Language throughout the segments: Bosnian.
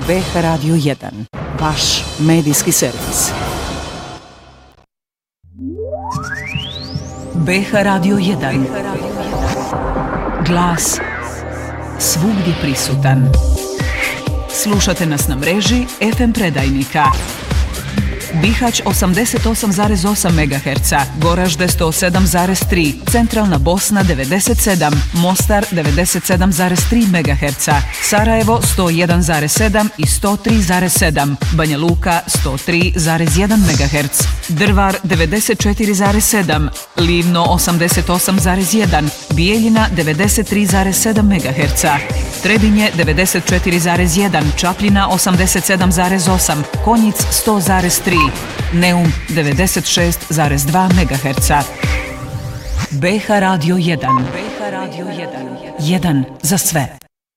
BH Radio 1, vaš medijski servis. BH Radio 1, glas svugdje prisutan. Slušate nas na mreži FM predajnika. Bihać 88,8 MHz, Goražde 107,3, Centralna Bosna 97, Mostar 97,3 MHz, Sarajevo 101,7 i 103,7, Banja Luka 103,1 MHz, Drvar 94,7, Livno 88,1, Bijeljina 93,7 MHz, Trebinje 94,1, Čapljina 87,8, Konjic 100,3, Neum 96,2 MHz. BH Radio 1. BH Radio 1. Jedan za sve.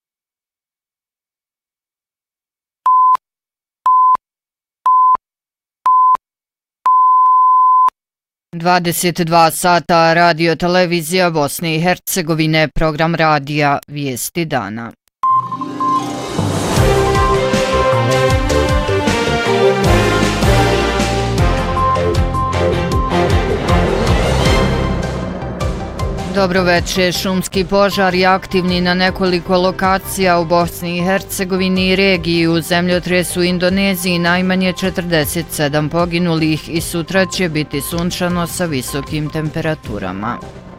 Dvadeset dva sata radio televizija Bosne i Hercegovine, program radija Vijesti dana. Dobro večer. Šumski požar je aktivni na nekoliko lokacija u Bosni i Hercegovini i regiji. U zemljotresu u Indoneziji najmanje 47 poginulih i sutra će biti sunčano sa visokim temperaturama.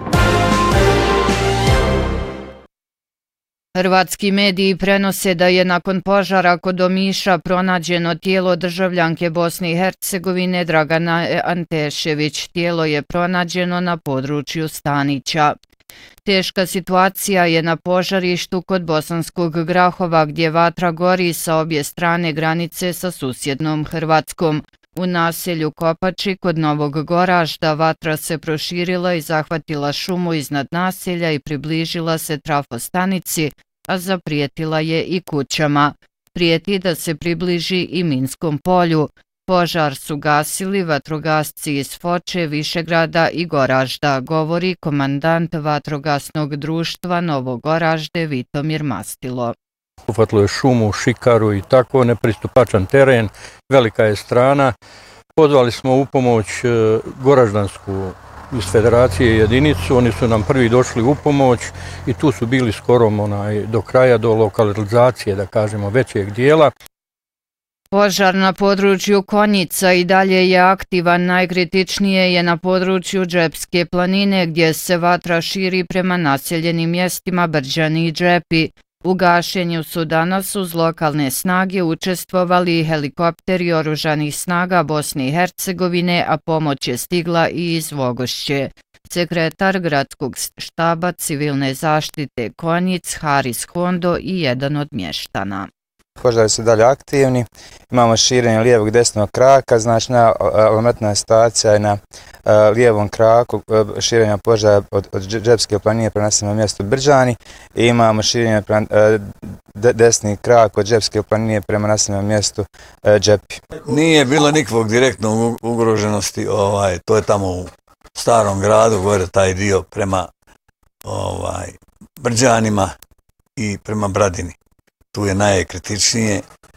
Hrvatski mediji prenose da je nakon požara kod Omiša pronađeno tijelo državljanke Bosne i Hercegovine Dragana Antešević. Tijelo je pronađeno na području Stanića. Teška situacija je na požarištu kod Bosanskog Grahova gdje vatra gori sa obje strane granice sa susjednom Hrvatskom. U naselju Kopači kod Novog Goražda vatra se proširila i zahvatila šumu iznad naselja i približila se trafostanici, a zaprijetila je i kućama. Prijeti da se približi i Minskom polju. Požar su gasili vatrogasci iz Foče, Višegrada i Goražda, govori komandant vatrogasnog društva Novo Goražde Vitomir Mastilo. Uhvatilo je šumu, šikaru i tako, nepristupačan teren, velika je strana. Pozvali smo u pomoć Goraždansku iz Federacije jedinicu, oni su nam prvi došli u pomoć i tu su bili skoro do kraja, do lokalizacije, da kažemo, većeg dijela. Požar na području Konjica i dalje je aktivan, najkritičnije je na području Džepske planine gdje se vatra širi prema naseljenim mjestima Brđani i Džepi. U gašenju su danas uz lokalne snage učestvovali helikopteri oružanih snaga Bosne i Hercegovine, a pomoć je stigla i iz Vogošće. Sekretar gradskog štaba civilne zaštite Konjic Haris Hondo i jedan od mještana. Požari su dalje aktivni, imamo širenje lijevog i desnog kraka, znači ometna stacija je na lijevom kraku širenja požara od Džepske planine prema naseljenom mjestu Brđani i imamo širenje desni krak od Džepske planine prema naseljenom mjestu Džepi. Nije bilo nikakvog direktnog ugroženosti, to je tamo u starom gradu, gore taj dio prema Brđanima i prema Bradini. Tu je najkritičnije,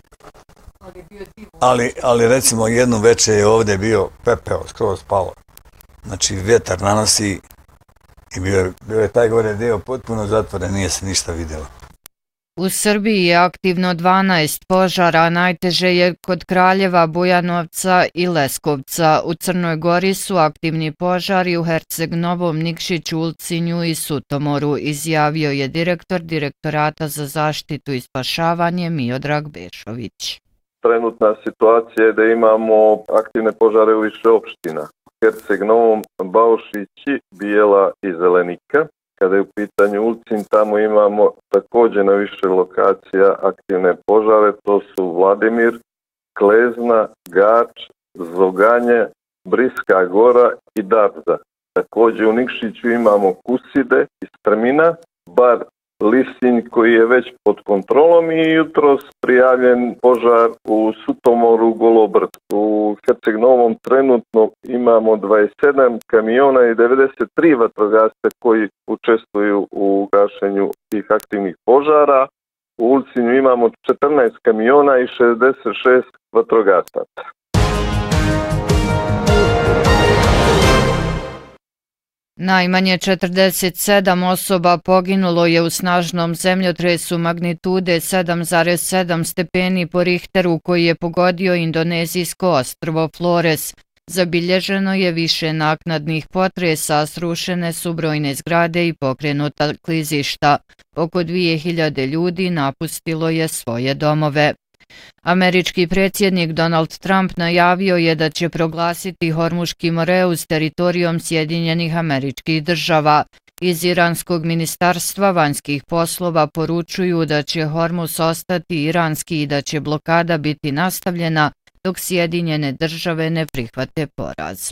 ali recimo jednu večer je ovdje bio pepeo, skroz palo. Znači vjetar nanosi i bio je taj gore dio potpuno zatvoren, nije se ništa vidjelo. U Srbiji je aktivno 12 požara, najteže je kod Kraljeva, Bujanovca i Leskovca. U Crnoj Gori su aktivni požari u Herceg-Novom, Nikšiću, Ulcinju i Sutomoru, izjavio je direktor Direktorata za zaštitu i spašavanje Miodrag Bešović. Trenutna situacija je da imamo aktivne požare u više opština. Herceg-Novom, Baušići, Bijela i Zelenika. Kada je u pitanju Ulcin, tamo imamo također na više lokacija aktivne požare, to su Vladimir, Klezna, Gač, Zoganje, Briska Gora i Darda. Također u Nikšiću imamo Kuside i Strmina, Bar Lisinj koji je već pod kontrolom i jutros prijavljen požar u Sutomoru, Golobrsku. U Herceg-Novom trenutno imamo 27 kamiona i 93 vatrogasca koji učestvuju u gašenju tih aktivnih požara. U Ulcinju imamo 14 kamiona i 66 vatrogasaca. Najmanje 47 osoba poginulo je u snažnom zemljotresu magnitude 7,7 stepeni po Richteru koji je pogodio indonezijsko ostrvo Flores. Zabilježeno je više naknadnih potresa, srušene su brojne zgrade i pokrenuta klizišta. Oko 2000 ljudi napustilo je svoje domove. Američki predsjednik Donald Trump najavio je da će proglasiti Hormuški moreus teritorijom Sjedinjenih Američkih Država. Iz Iranskog ministarstva vanjskih poslova poručuju da će Hormuz ostati iranski i da će blokada biti nastavljena dok Sjedinjene Države ne prihvate poraz.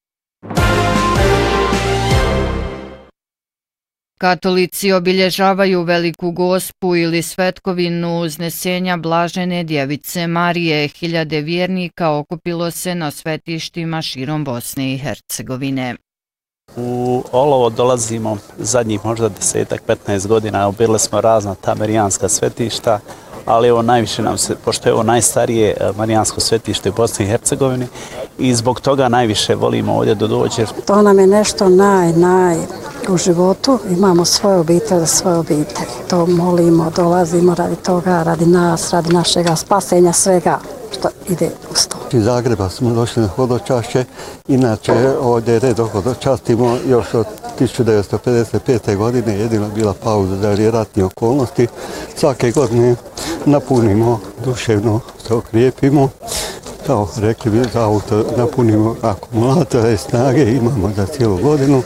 Katolici obilježavaju Veliku Gospu ili svetkovinu uznesenja Blažene djevice Marije. Hiljade vjernika okupilo se na svetištima širom Bosne i Hercegovine. U Olovo dolazimo zadnjih možda 10-15 godina, obilili smo razna ta marijanska svetišta, ali evo najviše nam se, pošto je ovo najstarije marijansko svetište u Bosni i Hercegovini i zbog toga najviše volimo ovdje da dođe. To nam je nešto naj u životu, imamo svoje obitelji, to molimo, dolazimo radi toga, radi nas, radi našega spasenja, svega što ide uz to. Iz Zagreba smo došli na hodočašće, inače ovdje redom hodočastimo još od 1955. godine, jedino bila pauza za ratne okolnosti. Svake godine napunimo, duševno se okrijepimo, kao rekli bi za auto napunimo akumulatore, snage imamo za cijelu godinu.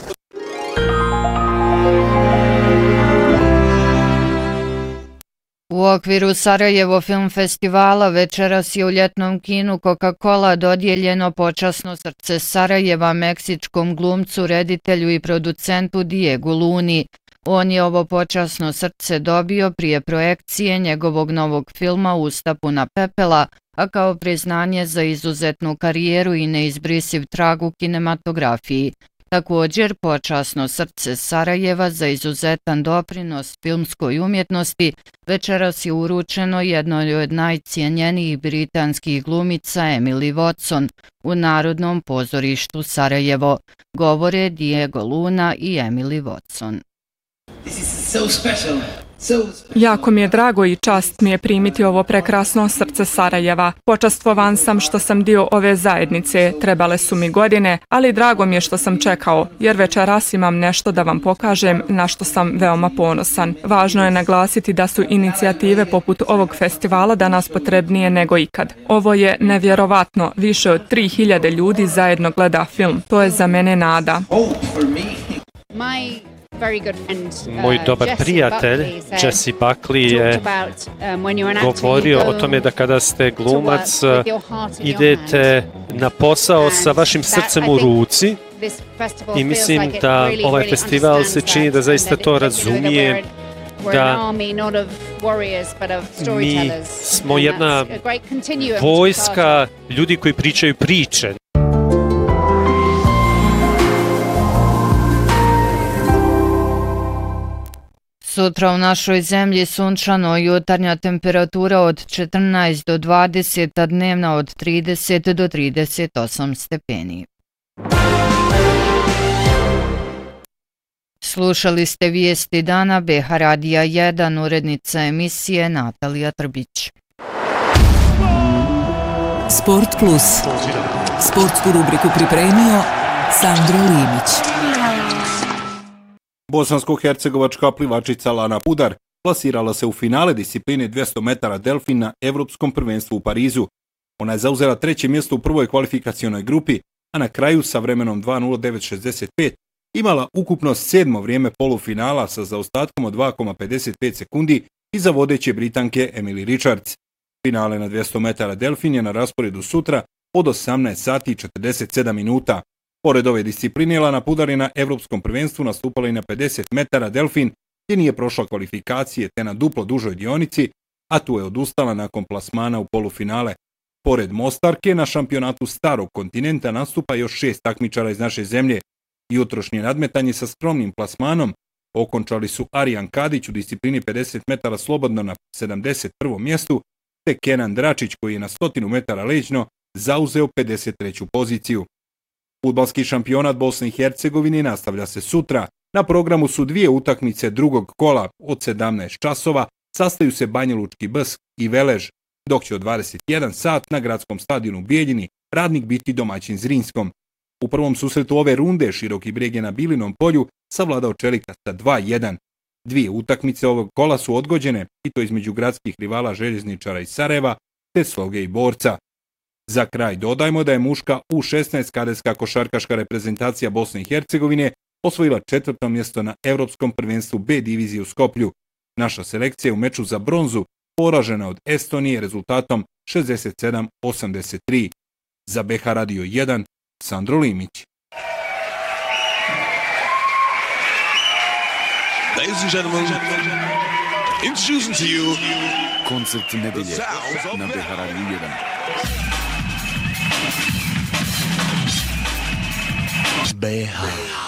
U okviru Sarajevo film festivala večeras je u ljetnom kinu Coca-Cola dodijeljeno počasno srce Sarajeva meksičkom glumcu, reditelju i producentu Diegu Luni. On je ovo počasno srce dobio prije projekcije njegovog novog filma Usta puna pepela, a kao priznanje za izuzetnu karijeru i neizbrisiv trag u kinematografiji. Također, počasno srce Sarajeva za izuzetan doprinos filmskoj umjetnosti večeras je uručeno jednoj od najcijenjenijih britanskih glumica Emily Watson u Narodnom pozorištu Sarajevo, govore Diego Luna i Emily Watson. Jako mi je drago i čast mi je primiti ovo prekrasno srce Sarajeva. Počastvovan sam što sam dio ove zajednice, trebale su mi godine, ali drago mi je što sam čekao, jer večeras imam nešto da vam pokažem na što sam veoma ponosan. Važno je naglasiti da su inicijative poput ovog festivala danas potrebnije nego ikad. Ovo je nevjerovatno, više od 3000 ljudi zajedno gleda film. To je za mene nada. Moj dobar prijatelj Jesse Buckley je govorio o tome da kada ste glumac idete na posao sa vašim srcem u ruci i mislim da ovaj festival se čini da zaista to razumije, da mi smo jedna vojska ljudi koji pričaju priče. Sutra u našoj zemlji sunčano, jutarnja temperatura od 14 do 20, a dnevna od 30 do 38 stepeni. Slušali ste vijesti dana BH Radija 1, urednica emisije Natalija Trbić. Sport Plus. Sportsku rubriku pripremio Sandro Limić. Bosansko-hercegovačka plivačica Lana Pudar plasirala se u finale discipline 200 metara delfin na Evropskom prvenstvu u Parizu. Ona je zauzela treće mjesto u prvoj kvalifikacionoj grupi, a na kraju sa vremenom 2:09.65 imala ukupno 7. vrijeme polufinala sa zaostatkom od 2,55 sekundi iza vodeće Britanke Emily Richards. Finale na 200 metara delfin je na rasporedu sutra od 18 sati i 47 minuta. Pored ove discipline, Lana Pudar je na Evropskom prvenstvu nastupala i na 50 metara delfin, gdje nije prošla kvalifikacije te na duplo dužoj dionici, a tu je odustala nakon plasmana u polufinale. Pored Mostarke, na šampionatu Starog kontinenta nastupa još 6 takmičara iz naše zemlje. Jutrošnje nadmetanje sa skromnim plasmanom Okončali su Arijan Kadić u disciplini 50 metara slobodno na 71. mjestu, te Kenan Dračić koji je na 100 metara leđno zauzeo 53. poziciju. Fudbalski šampionat Bosne i Hercegovine nastavlja se sutra. Na programu su dvije utakmice drugog kola od 17 časova, sastaju se Banjalučki BS i Velež, dok će od 21 sat na gradskom stadionu u Bijeljini Radnik biti domaćin Zrinskom. U prvom susretu ove runde Široki Brijeg je na Bilinom polju savladao Čelika sa 2:1. Dvije utakmice ovog kola su odgođene i to između gradskih rivala Željezničara iz Sarajeva te Sloge i Borca. Za kraj dodajmo da je muška U16 kadetska košarkaška reprezentacija Bosne i Hercegovine osvojila 4. mjesto na Evropskom prvenstvu B divizije u Skoplju. Naša selekcija u meču za bronzu poražena od Estonije rezultatom 67-83. Za BH Radio 1, Sandro Limić. Ladies and gentlemen, introducing to you koncert nedelje na BH Radio 1. BH